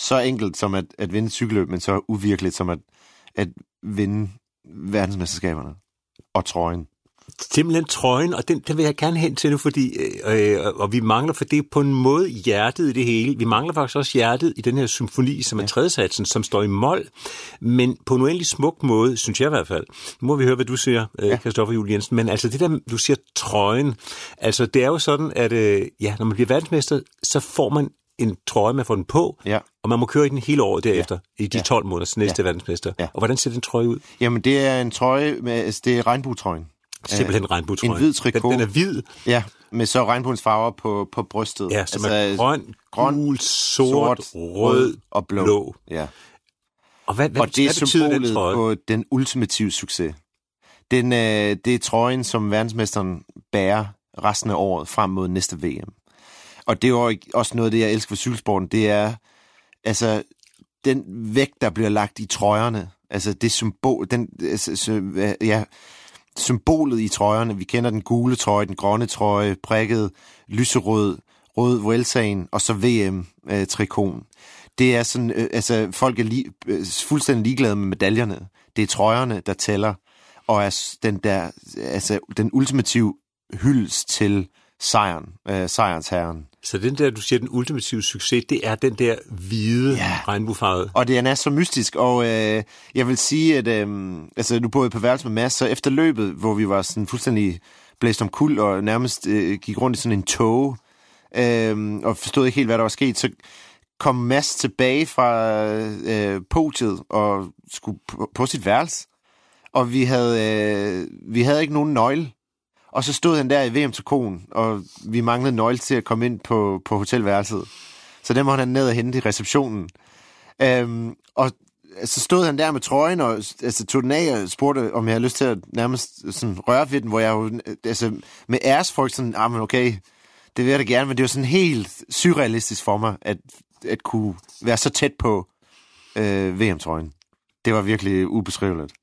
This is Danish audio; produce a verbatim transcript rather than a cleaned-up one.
så enkelt som at, at vinde cykelløb, men så uvirkeligt som at, at vinde verdensmesterskaberne og trøjen. Simpelthen trøjen, og den, den vil jeg gerne hen til nu, fordi, øh, og vi mangler for det på en måde hjertet i det hele. Vi mangler faktisk også hjertet i den her symfoni, som er ja. tredjesatsen, som står i mol, men på en uendelig smuk måde, synes jeg i hvert fald. Nu må vi høre, hvad du siger, øh, Christoffer Juel Jensen, men altså det der, du siger trøjen, altså det er jo sådan, at øh, ja, når man bliver verdensmester, så får man en trøje, man får den på, ja. og man må køre i den hele året derefter, ja. i de tolv måneder til næste ja. verdensmester. Ja. Og hvordan ser den trøje ud? Jamen det er en trøje, med, altså, det er regnbuetrøjen. Simpelthen regnbuetrøjen. En hvid trikot. Den, den er hvid. Ja, med så regnbuens farver på, på brystet. Ja, som altså, er grøn, grøn, gul, sort, sort rød og blå. blå. Ja. Og, hvad, hvad, og det er hvad symbolet på den ultimative succes. Den, øh, det er trøjen, som verdensmesteren bærer resten af året frem mod næste V M. Og det er jo også noget af det, jeg elsker ved cykelsporten. Det er altså den vægt, der bliver lagt i trøjerne. Altså det symbol, den, altså, ja, symbolet i trøjerne. Vi kender den gule trøje, den grønne trøje, prikket, lyserød, rød Vueltaen og så V M-trikoten. Det er sådan, øh, altså folk er li- øh, fuldstændig ligeglade med medaljerne. Det er trøjerne, der tæller, og er den der, altså den ultimative hyldest til sejren, øh, sejrens herren. Så den der, du siger, den ultimative succes, det er den der hvide ja. regnbuefarvede. Og det er så mystisk, og øh, jeg vil sige, at øh, altså, nu boede jeg på værelse med Mads, så efter løbet, hvor vi var sådan fuldstændig blæst om kul, og nærmest øh, gik rundt i sådan en tog, øh, og forstod ikke helt, hvad der var sket, så kom Mads tilbage fra øh, podiet og skulle på, på sit værelse, og vi havde, øh, vi havde ikke nogen nøgle. Og så stod han der i V M-trikoten, og vi manglede nøgle til at komme ind på, på hotelværelset. Så den må han ned og hente i receptionen. Øhm, og så stod han der med trøjen, og altså, tog den af og spurgte, om jeg havde lyst til at nærmest sådan, røre ved den, hvor jeg jo altså, med æresfolk sådan, ah, men okay, det vil jeg da gerne, men det var sådan helt surrealistisk for mig, at, at kunne være så tæt på øh, V M-trøjen. Det var virkelig ubeskriveligt.